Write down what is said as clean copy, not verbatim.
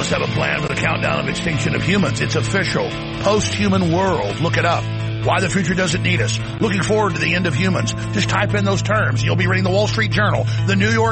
must have a plan for the countdown of extinction of humans. It's official. Post-human world. Look it up. Why the future doesn't need us. Looking forward to the end of humans. Just type in those terms. You'll be reading the Wall Street Journal, the New York